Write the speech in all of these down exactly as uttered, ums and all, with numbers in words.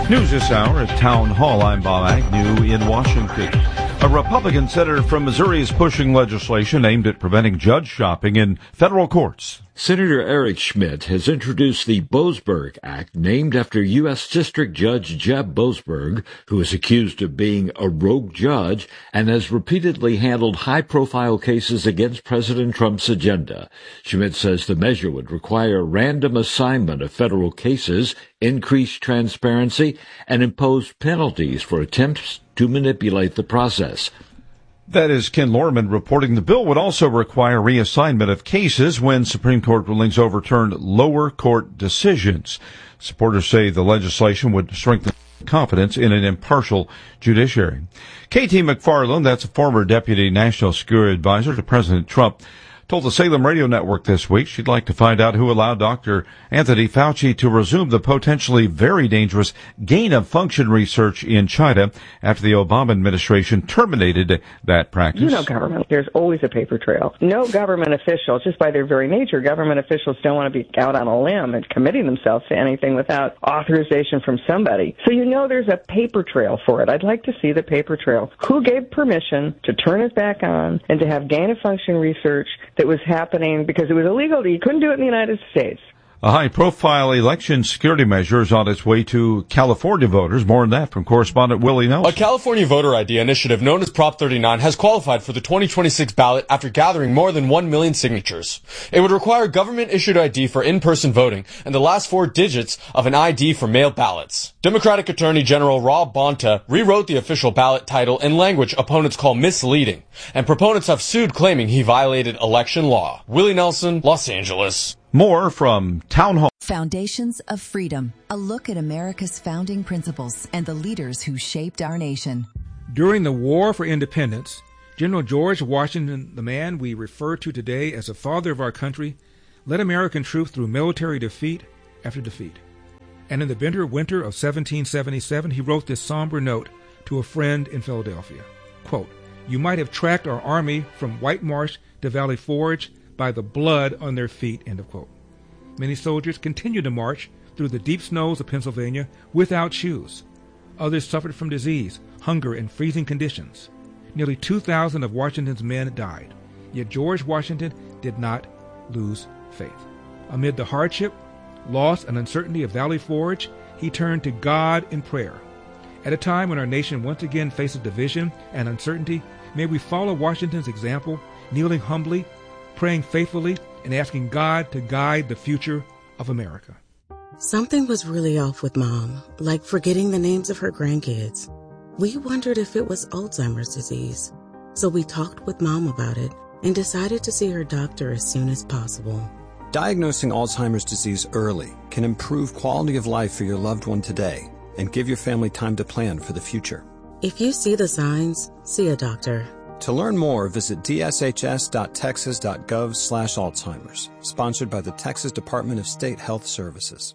News this hour at Town Hall. I'm Bob Agnew in Washington. A Republican senator from Missouri is pushing legislation aimed at preventing judge shopping in federal courts. Senator Eric Schmidt has introduced the Boasberg Act, named after U S. District Judge Jeb Boasberg, who is accused of being a rogue judge and has repeatedly handled high-profile cases against President Trump's agenda. Schmidt says the measure would require random assignment of federal cases, increase transparency, and impose penalties for attempts to manipulate the process. That is Ken Lorman reporting. The bill would also require reassignment of cases when Supreme Court rulings overturned lower court decisions. Supporters say the legislation would strengthen confidence in an impartial judiciary. Katie McFarland, that's a former deputy national security advisor to President Trump, told the Salem Radio Network this week she'd like to find out who allowed Doctor Anthony Fauci to resume the potentially very dangerous gain-of-function research in China after the Obama administration terminated that practice. You know government, there's always a paper trail. No government official, just by their very nature, government officials don't want to be out on a limb and committing themselves to anything without authorization from somebody. So you know there's a paper trail for it. I'd like to see the paper trail. Who gave permission to turn it back on and to have gain-of-function research that was happening because it was illegal? You couldn't do it in the United States. A high-profile election security measure is on its way to California voters. More on that from correspondent Willie Nelson. A California voter I D initiative known as Prop thirty-nine has qualified for the twenty twenty-six ballot after gathering more than one million signatures. It would require government-issued I D for in-person voting and the last four digits of an I D for mail ballots. Democratic Attorney General Rob Bonta rewrote the official ballot title in language opponents call misleading, and proponents have sued claiming he violated election law. Willie Nelson, Los Angeles. More from Town Hall. Foundations of Freedom, a look at America's founding principles and the leaders who shaped our nation. During the War for Independence, General George Washington, the man we refer to today as the father of our country, led American troops through military defeat after defeat. And in the bitter winter of seventeen seventy-seven, he wrote this somber note to a friend in Philadelphia. Quote, "You might have tracked our army from White Marsh to Valley Forge by the blood on their feet," end of quote. Many soldiers continued to march through the deep snows of Pennsylvania without shoes. Others suffered from disease, hunger, and freezing conditions. Nearly two thousand of Washington's men died. Yet George Washington did not lose faith. Amid the hardship, loss, and uncertainty of Valley Forge, he turned to God in prayer. At a time when our nation once again faces division and uncertainty, may we follow Washington's example, kneeling humbly, praying faithfully, and asking God to guide the future of America. Something was really off with Mom, like forgetting the names of her grandkids. We wondered if it was Alzheimer's disease. So we talked with Mom about it and decided to see her doctor as soon as possible. Diagnosing Alzheimer's disease early can improve quality of life for your loved one today and give your family time to plan for the future. If you see the signs, see a doctor. To learn more, visit d s h s dot texas dot gov slash Alzheimer's. Sponsored by the Texas Department of State Health Services.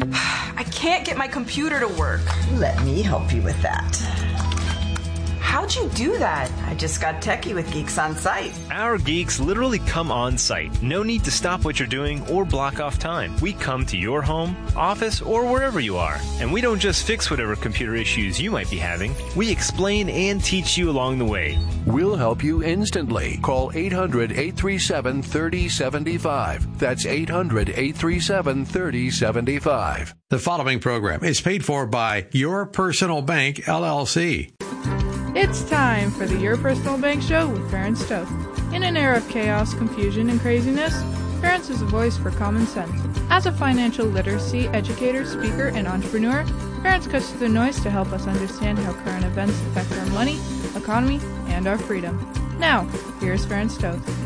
I can't get my computer to work. Let me help you with that. How'd you do that? I just got techie with Geeks on Site. Our geeks literally come on site. No need to stop what you're doing or block off time. We come to your home, office, or wherever you are. And we don't just fix whatever computer issues you might be having. We explain and teach you along the way. We'll help you instantly. Call eight hundred, eight three seven, three oh seven five. That's eight hundred, eight three seven, three oh seven five. The following program is paid for by Your Personal Bank, L L C. It's time for the Your Personal Bank Show with Ferenc Toth. In an era of chaos, confusion, and craziness, Ferenc is a voice for common sense. As a financial literacy educator, speaker, and entrepreneur, Ferenc cuts through the noise to help us understand how current events affect our money, economy, and our freedom. Now, here's Ferenc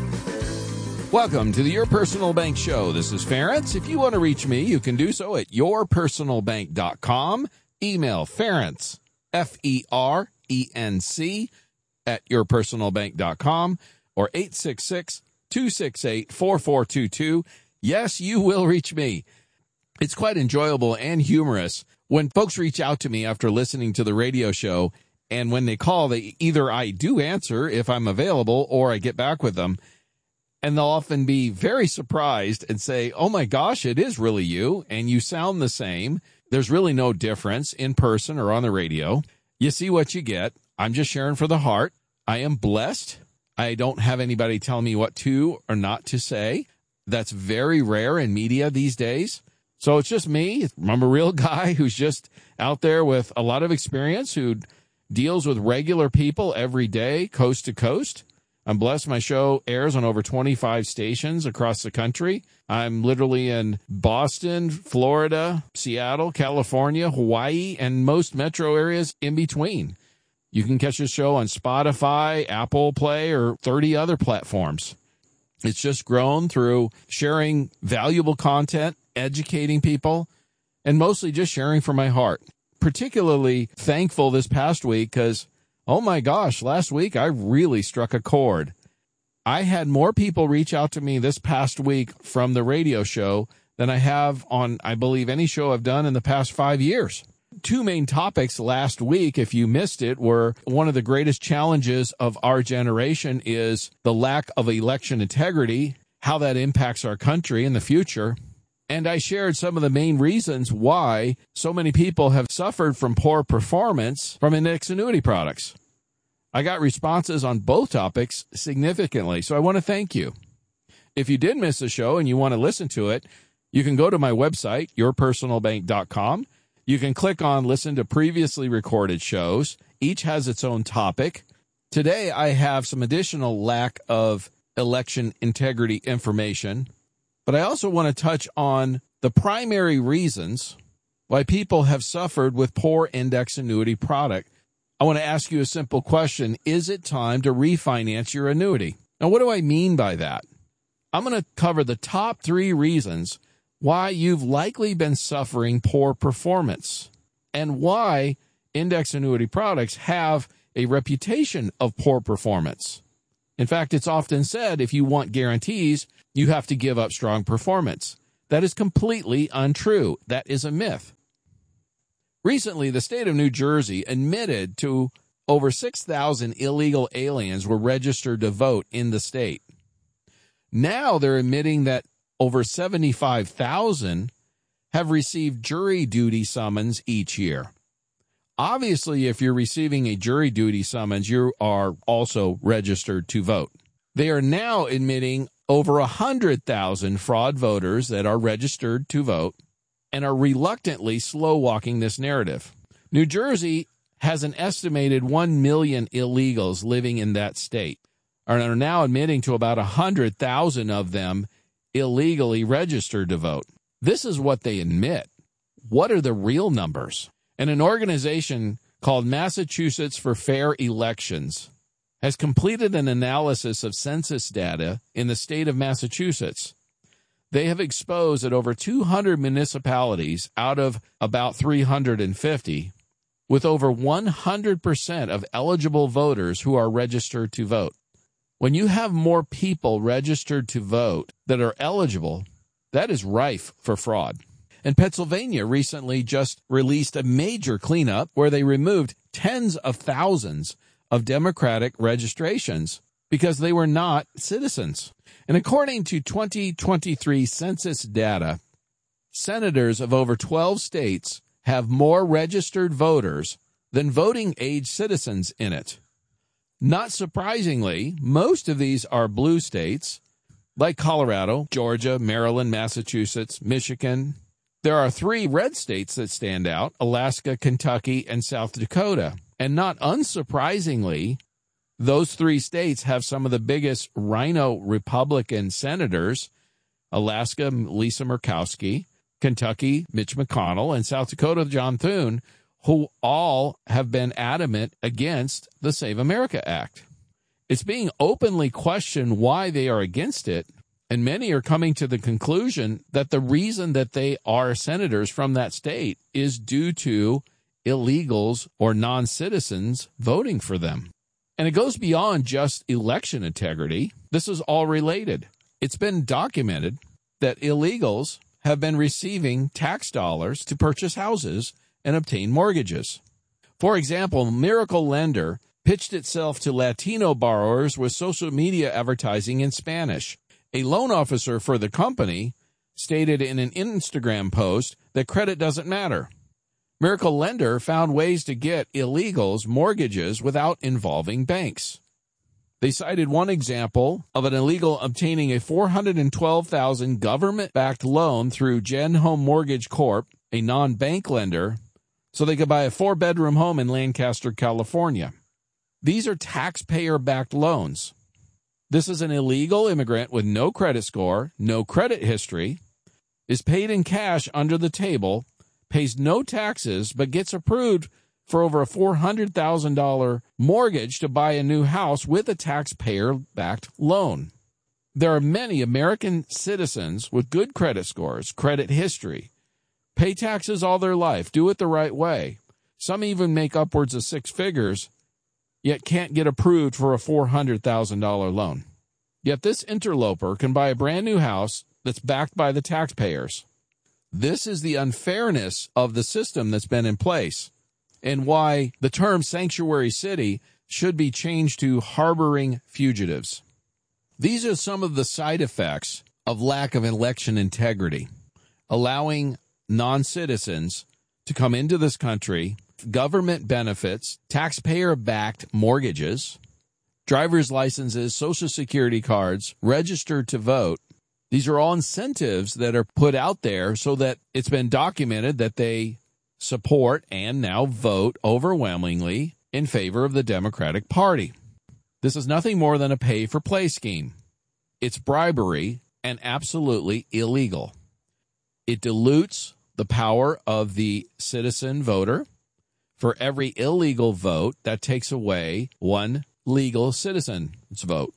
Toth. Welcome to the Your Personal Bank Show. This is Ferenc. If you want to reach me, you can do so at your personal bank dot com. Email Ferenc, F E R E N C, at your personal bank dot com, or eight six six, two six eight, four four two two. Yes, you will reach me. It's quite enjoyable and humorous when folks reach out to me after listening to the radio show, and when they call, they either I do answer if I'm available or I get back with them, and they'll often be very surprised and say, "Oh my gosh, it is really you, and you sound the same." There's really no difference in person or on the radio. You see what you get. I'm just sharing for the heart. I am blessed. I don't have anybody tell me what to or not to say. That's very rare in media these days. So it's just me. I'm a real guy who's just out there with a lot of experience, who deals with regular people every day, coast to coast. I'm blessed my show airs on over twenty-five stations across the country. I'm literally in Boston, Florida, Seattle, California, Hawaii, and most metro areas in between. You can catch the show on Spotify, Apple Play, or thirty other platforms. It's just grown through sharing valuable content, educating people, and mostly just sharing from my heart. Particularly thankful this past week because, oh my gosh, last week I really struck a chord. I had more people reach out to me this past week from the radio show than I have on, I believe, any show I've done in the past five years. Two main topics last week, if you missed it, were one of the greatest challenges of our generation is the lack of election integrity, how that impacts our country in the future. And I shared some of the main reasons why so many people have suffered from poor performance from index annuity products. I got responses on both topics significantly, so I want to thank you. If you did miss the show and you want to listen to it, you can go to my website, your personal bank dot com. You can click on Listen to Previously Recorded Shows. Each has its own topic. Today, I have some additional lack of election integrity information, but I also want to touch on the primary reasons why people have suffered with poor index annuity product. I want to ask you a simple question. Is it time to refinance your annuity? Now, what do I mean by that? I'm going to cover the top three reasons why you've likely been suffering poor performance and why index annuity products have a reputation of poor performance. In fact, it's often said if you want guarantees, you have to give up strong performance. That is completely untrue. That is a myth. Recently, the state of New Jersey admitted to over six thousand illegal aliens were registered to vote in the state. Now they're admitting that over seventy-five thousand have received jury duty summons each year. Obviously, if you're receiving a jury duty summons, you are also registered to vote. They are now admitting over one hundred thousand fraud voters that are registered to vote and are reluctantly slow-walking this narrative. New Jersey has an estimated one million illegals living in that state, and are now admitting to about one hundred thousand of them illegally registered to vote. This is what they admit. What are the real numbers? And an organization called Massachusetts for Fair Elections has completed an analysis of census data in the state of Massachusetts. They have exposed that over two hundred municipalities out of about three hundred fifty, with over one hundred percent of eligible voters who are registered to vote. When you have more people registered to vote that are eligible, that is rife for fraud. And Pennsylvania recently just released a major cleanup where they removed tens of thousands of Democratic registrations because they were not citizens. And according to twenty twenty-three census data, senators of over twelve states have more registered voters than voting-age citizens in it. Not surprisingly, most of these are blue states, like Colorado, Georgia, Maryland, Massachusetts, Michigan. There are three red states that stand out, Alaska, Kentucky, and South Dakota. And not unsurprisingly, those three states have some of the biggest rhino Republican senators, Alaska, Lisa Murkowski, Kentucky, Mitch McConnell, and South Dakota, John Thune, who all have been adamant against the Save America Act. It's being openly questioned why they are against it, and many are coming to the conclusion that the reason that they are senators from that state is due to illegals or non-citizens voting for them. And it goes beyond just election integrity. This is all related. It's been documented that illegals have been receiving tax dollars to purchase houses and obtain mortgages. For example, Miracle Lender pitched itself to Latino borrowers with social media advertising in Spanish. A loan officer for the company stated in an Instagram post that credit doesn't matter. Miracle Lender found ways to get illegals mortgages without involving banks. They cited one example of an illegal obtaining a four hundred twelve thousand dollars government-backed loan through Gen Home Mortgage Corp, a non-bank lender, so they could buy a four-bedroom home in Lancaster, California. These are taxpayer-backed loans. This is an illegal immigrant with no credit score, no credit history, is paid in cash under the table, pays no taxes, but gets approved for over a four hundred thousand dollars mortgage to buy a new house with a taxpayer-backed loan. There are many American citizens with good credit scores, credit history, pay taxes all their life, do it the right way. Some even make upwards of six figures, yet can't get approved for a four hundred thousand dollars loan. Yet this interloper can buy a brand new house that's backed by the taxpayers. This is the unfairness of the system that's been in place, and why the term sanctuary city should be changed to harboring fugitives. These are some of the side effects of lack of election integrity, allowing non-citizens to come into this country, government benefits, taxpayer-backed mortgages, driver's licenses, social security cards, registered to vote. These are all incentives that are put out there so that it's been documented that they support and now vote overwhelmingly in favor of the Democratic Party. This is nothing more than a pay-for-play scheme. It's bribery and absolutely illegal. It dilutes the power of the citizen voter. For every illegal vote, that takes away one legal citizen's vote.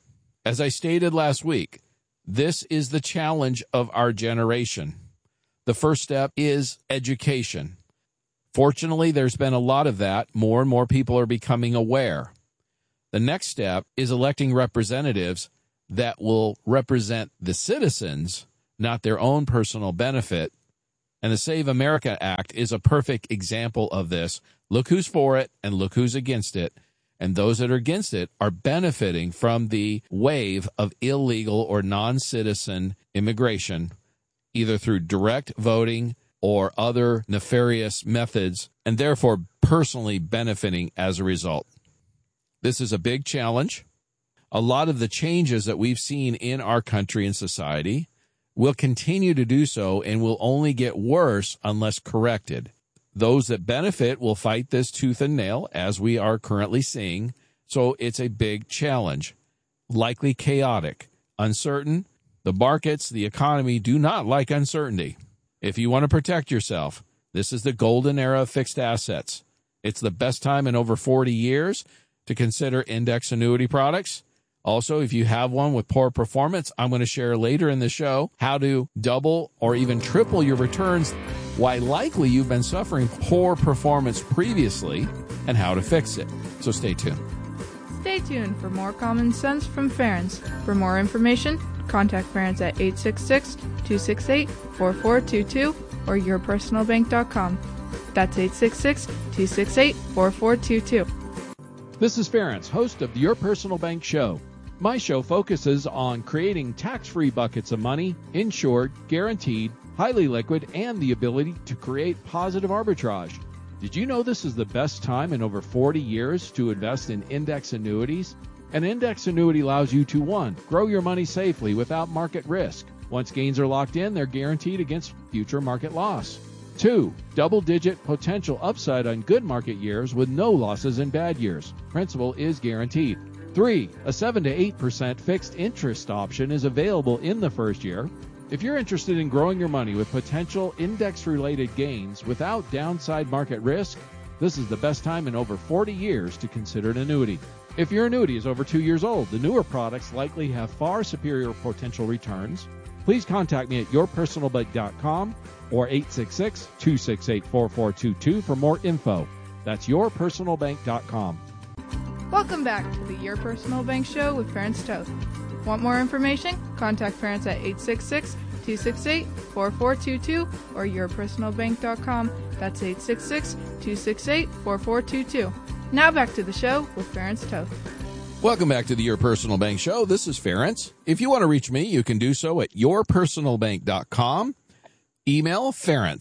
As I stated last week, this is the challenge of our generation. The first step is education. Fortunately, there's been a lot of that. More and more people are becoming aware. The next step is electing representatives that will represent the citizens, not their own personal benefit. And the Save America Act is a perfect example of this. Look who's for it and look who's against it. And those that are against it are benefiting from the wave of illegal or non-citizen immigration, either through direct voting or other nefarious methods, and therefore personally benefiting as a result. This is a big challenge. A lot of the changes that we've seen in our country and society will continue to do so and will only get worse unless corrected. Those that benefit will fight this tooth and nail, as we are currently seeing, so it's a big challenge. Likely chaotic, uncertain. The markets, the economy do not like uncertainty. If you want to protect yourself, this is the golden era of fixed assets. It's the best time in over forty years to consider index annuity products. Also, if you have one with poor performance, I'm going to share later in the show how to double or even triple your returns, why likely you've been suffering poor performance previously, and how to fix it. So stay tuned. Stay tuned for more common sense from Ference. For more information, contact Ference at eight six six, two six eight, four four two two or your personal bank dot com. That's eight six six, two six eight, four four two two. This is Ference, host of the Your Personal Bank Show. My show focuses on creating tax-free buckets of money, insured, guaranteed, highly liquid, and the ability to create positive arbitrage. Did you know this is the best time in over forty years to invest in index annuities? An index annuity allows you to, one, grow your money safely without market risk. Once gains are locked in, they're guaranteed against future market loss. Two, double-digit potential upside on good market years with no losses in bad years. Principal is guaranteed. Three, a seven to eight percent fixed interest option is available in the first year. If you're interested in growing your money with potential index-related gains without downside market risk, this is the best time in over forty years to consider an annuity. If your annuity is over two years old, the newer products likely have far superior potential returns. Please contact me at your personal bank dot com or eight six six, two six eight, four four two two for more info. That's your personal bank dot com. Welcome back to the Your Personal Bank Show with Ference Toth. Want more information? Contact Ference at eight six six, two six eight, four four two two or your personal bank dot com. That's eight six six, two six eight, four four two two. Now back to the show with Ference Toth. Welcome back to the Your Personal Bank Show. This is Ference. If you want to reach me, you can do so at your personal bank dot com. Email Ference,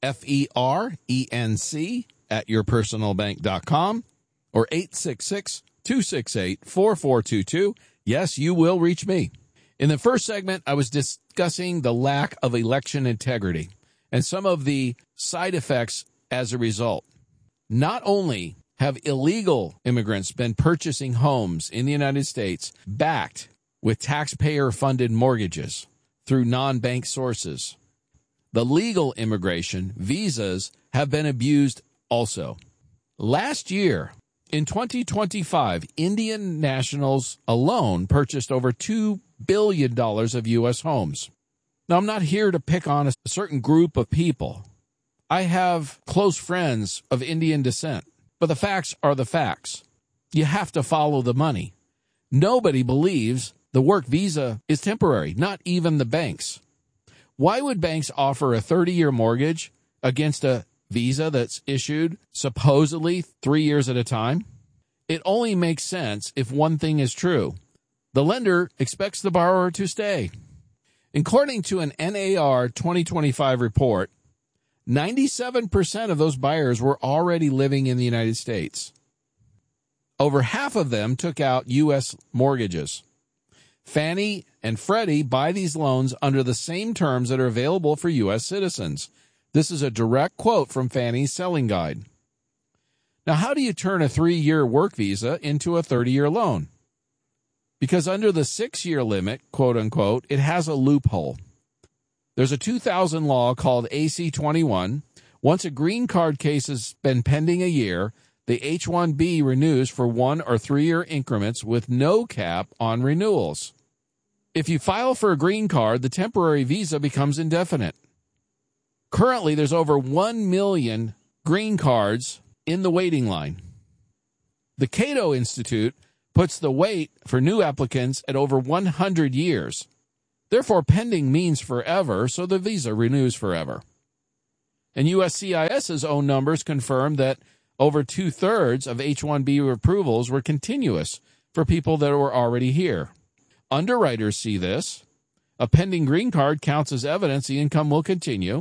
F E R E N C, at your personal bank dot com, or eight six six, two six eight, four four two two. Yes, you will reach me. In the first segment, I was discussing the lack of election integrity and some of the side effects as a result. Not only have illegal immigrants been purchasing homes in the United States backed with taxpayer-funded mortgages through non-bank sources, the legal immigration visas have been abused also. Last year, in twenty twenty-five, Indian nationals alone purchased over two billion dollars of U S homes. Now, I'm not here to pick on a certain group of people. I have close friends of Indian descent, but the facts are the facts. You have to follow the money. Nobody believes the work visa is temporary, not even the banks. Why would banks offer a thirty-year mortgage against a visa that's issued supposedly three years at a time? It only makes sense if one thing is true. The lender expects the borrower to stay. According to an N A R twenty twenty-five report, ninety-seven percent of those buyers were already living in the United States. Over half of them took out U S mortgages. Fannie and Freddie buy these loans under the same terms that are available for U S citizens. This is a direct quote from Fannie's selling guide. Now, how do you turn a three-year work visa into a thirty-year loan? Because under the six-year limit, quote unquote, it has a loophole. There's a two thousand law called A C twenty-one. Once a green card case has been pending a year, the H one B renews for one or three-year increments with no cap on renewals. If you file for a green card, the temporary visa becomes indefinite. Currently, there's over one million green cards in the waiting line. The Cato Institute puts the wait for new applicants at over one hundred years. Therefore, pending means forever, so the visa renews forever. And USCIS's own numbers confirm that over two-thirds of H one B approvals were continuous for people that were already here. Underwriters see this. A pending green card counts as evidence the income will continue.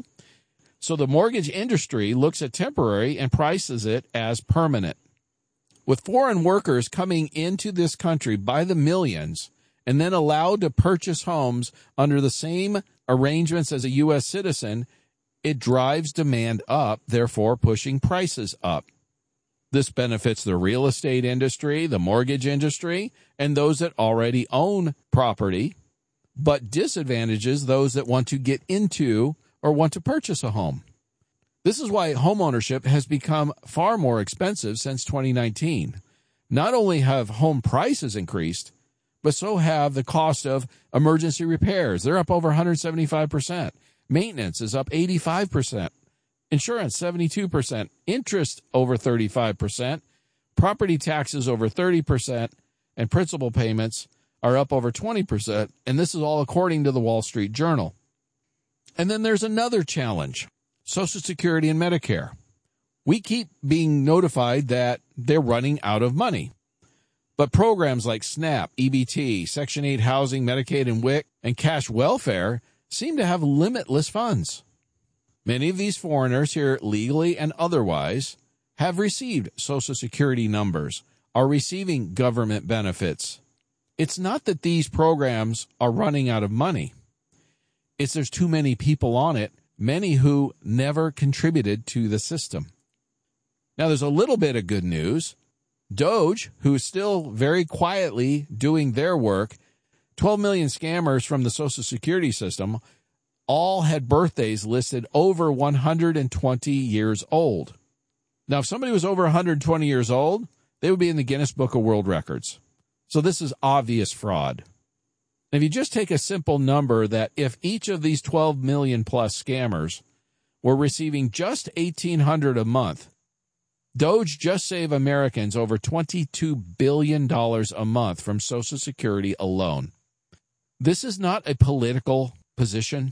So the mortgage industry looks at temporary and prices it as permanent. With foreign workers coming into this country by the millions and then allowed to purchase homes under the same arrangements as a U S citizen, it drives demand up, therefore pushing prices up. This benefits the real estate industry, the mortgage industry, and those that already own property, but disadvantages those that want to get into or want to purchase a home. This is why homeownership has become far more expensive since twenty nineteen. Not only have home prices increased, but so have the cost of emergency repairs. They're up over one hundred seventy-five percent. Maintenance is up eighty-five percent. Insurance, seventy-two percent. Interest, over thirty-five percent. Property taxes, over thirty percent. And principal payments are up over twenty percent. And this is all according to the Wall Street Journal. And then there's another challenge, Social Security and Medicare. We keep being notified that they're running out of money. But programs like SNAP, E B T, Section eight housing, Medicaid, and W I C, and cash welfare seem to have limitless funds. Many of these foreigners here, legally and otherwise, have received Social Security numbers, are receiving government benefits. It's not that these programs are running out of money. It's there's too many people on it, many who never contributed to the system. Now, there's a little bit of good news. Doge, who is still very quietly doing their work, twelve million scammers from the Social Security system, all had birthdays listed over one hundred twenty years old. Now, if somebody was over one hundred twenty years old, they would be in the Guinness Book of World Records. So this is obvious fraud. If you just take a simple number that if each of these twelve million plus scammers were receiving just eighteen hundred dollars a month, Doge just saved Americans over twenty-two billion dollars a month from Social Security alone. This is not a political position.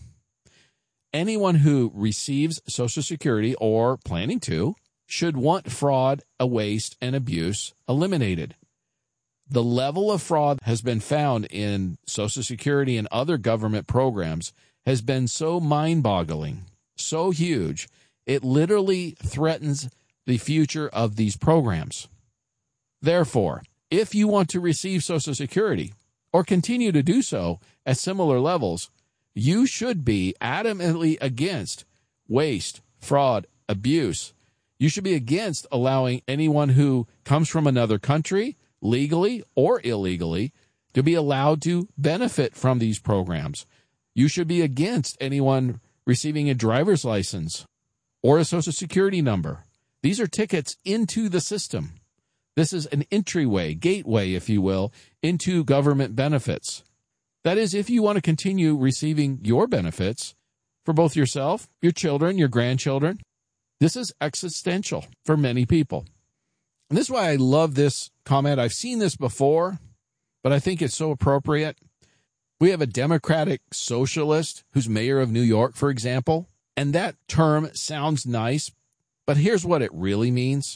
Anyone who receives Social Security or planning to should want fraud, waste, and abuse eliminated. The level of fraud has been found in Social Security and other government programs has been so mind-boggling, so huge, It literally threatens the future of these programs. Therefore, if you want to receive Social Security or continue to do so at similar levels, you should be adamantly against waste, fraud, abuse. You should be against allowing anyone who comes from another country, legally or illegally, to be allowed to benefit from these programs. You should be against anyone receiving a driver's license or a Social Security number. These are tickets into the system. This is an entryway, gateway, if you will, into government benefits. That is, if you want to continue receiving your benefits for both yourself, your children, your grandchildren, this is existential for many people. And this is why I love this comment. I've seen this before, but I think it's so appropriate. We have a Democratic socialist who's mayor of New York, for example, and that term sounds nice, but here's what it really means.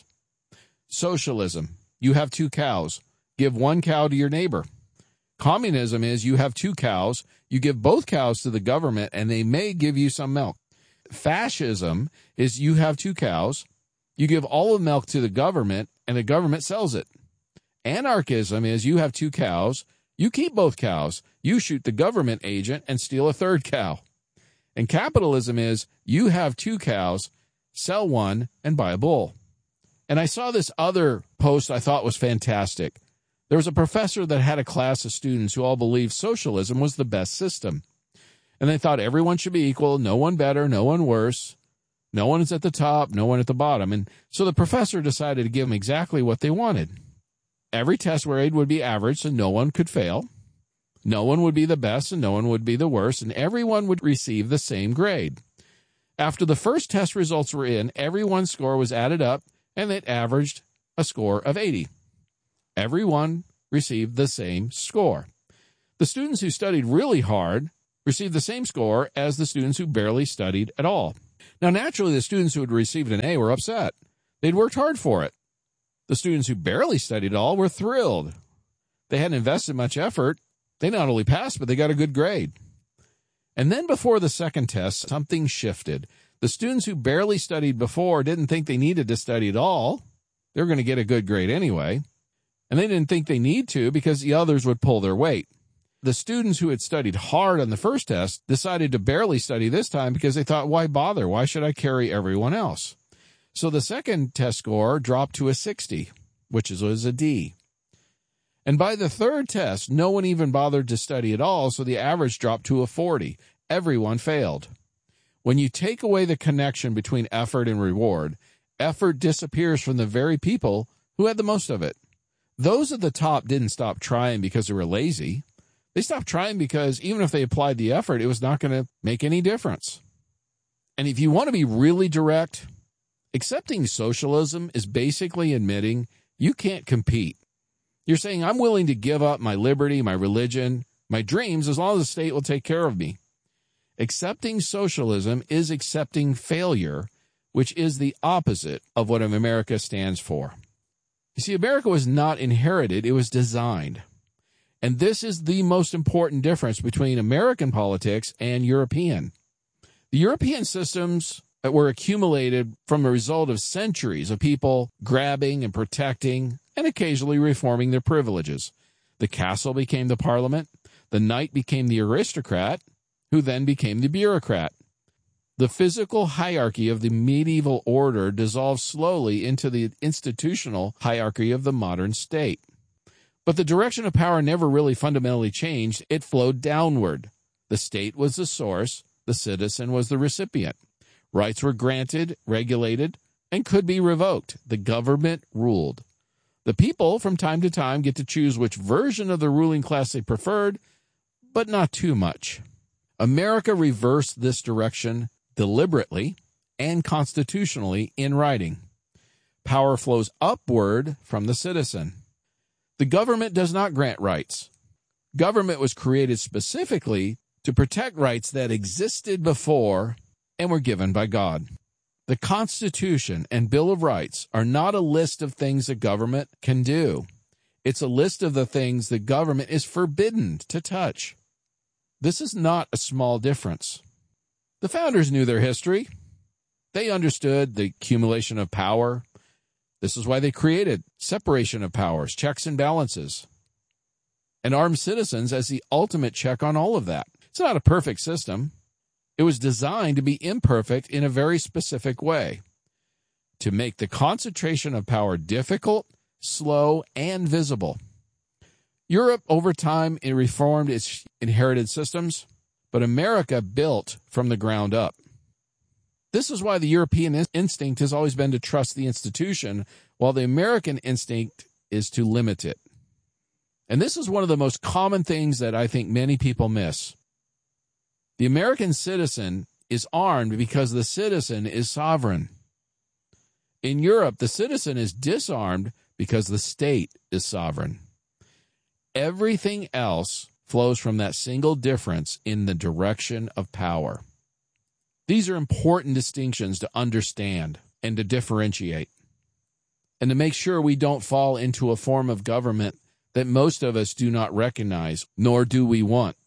Socialism, you have two cows. Give one cow to your neighbor. Communism is you have two cows. You give both cows to the government, and they may give you some milk. Fascism is you have two cows. You give all the milk to the government, and the government sells it. Anarchism is you have two cows. You keep both cows. You shoot the government agent and steal a third cow. And capitalism is you have two cows, sell one, and buy a bull. And I saw this other post I thought was fantastic. There was a professor that had a class of students who all believed socialism was the best system. And they thought everyone should be equal, no one better, no one worse. No one is at the top, no one at the bottom. And so the professor decided to give them exactly what they wanted. Every test grade would be average, so no one could fail. No one would be the best, and no one would be the worst, and everyone would receive the same grade. After the first test results were in, everyone's score was added up, and it averaged a score of eighty. Everyone received the same score. The students who studied really hard received the same score as the students who barely studied at all. Now, naturally, the students who had received an A were upset. They'd worked hard for it. The students who barely studied at all were thrilled. They hadn't invested much effort. They not only passed, but they got a good grade. And then before the second test, something shifted. The students who barely studied before didn't think they needed to study at all. They were going to get a good grade anyway. And they didn't think they need to because the others would pull their weight. The students who had studied hard on the first test decided to barely study this time because they thought, why bother? Why should I carry everyone else? So the second test score dropped to a sixty, which was a D. And by the third test, no one even bothered to study at all, so the average dropped to a forty. Everyone failed. When you take away the connection between effort and reward, effort disappears from the very people who had the most of it. Those at the top didn't stop trying because they were lazy. They stopped trying because even if they applied the effort, it was not going to make any difference. And if you want to be really direct, accepting socialism is basically admitting you can't compete. You're saying, I'm willing to give up my liberty, my religion, my dreams, as long as the state will take care of me. Accepting socialism is accepting failure, which is the opposite of what America stands for. You see, America was not inherited, it was designed. And this is the most important difference between American politics and European. The European systems were accumulated from the result of centuries of people grabbing and protecting and occasionally reforming their privileges. The castle became the parliament. The knight became the aristocrat, who then became the bureaucrat. The physical hierarchy of the medieval order dissolved slowly into the institutional hierarchy of the modern state. But the direction of power never really fundamentally changed. It flowed downward. The state was the source. The citizen was the recipient. Rights were granted, regulated, and could be revoked. The government ruled. The people, from time to time, get to choose which version of the ruling class they preferred, but not too much. America reversed this direction deliberately and constitutionally in writing. Power flows upward from the citizen. The government does not grant rights. Government was created specifically to protect rights that existed before and were given by God. The Constitution and Bill of Rights are not a list of things the government can do. It's a list of the things the government is forbidden to touch. This is not a small difference. The founders knew their history. They understood the accumulation of power. This is why they created separation of powers, checks and balances, and armed citizens as the ultimate check on all of that. It's not a perfect system. It was designed to be imperfect in a very specific way, to make the concentration of power difficult, slow, and visible. Europe, over time, it reformed its inherited systems, but America built from the ground up. This is why the European instinct has always been to trust the institution, while the American instinct is to limit it. And this is one of the most common things that I think many people miss. The American citizen is armed because the citizen is sovereign. In Europe, the citizen is disarmed because the state is sovereign. Everything else flows from that single difference in the direction of power. These are important distinctions to understand and to differentiate, and to make sure we don't fall into a form of government that most of us do not recognize, nor do we want.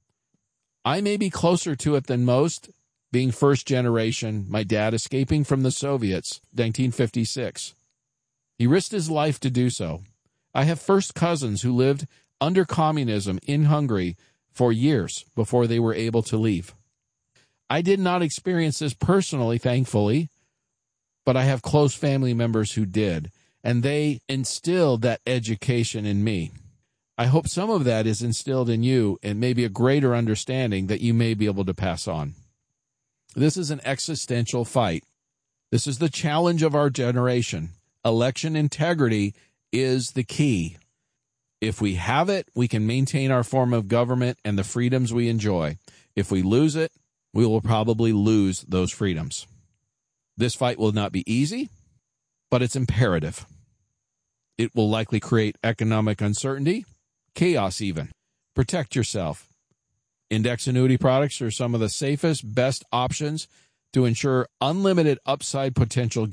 I may be closer to it than most, being first generation, my dad escaping from the Soviets, nineteen fifty-six. He risked his life to do so. I have first cousins who lived under communism in Hungary for years before they were able to leave. I did not experience this personally, thankfully, but I have close family members who did, and they instilled that education in me. I hope some of that is instilled in you, and maybe a greater understanding that you may be able to pass on. This is an existential fight. This is the challenge of our generation. Election integrity is the key. If we have it, we can maintain our form of government and the freedoms we enjoy. If we lose it, we will probably lose those freedoms. This fight will not be easy, but it's imperative. It will likely create economic uncertainty, chaos even. Protect yourself. Index annuity products are some of the safest, best options to ensure unlimited upside potential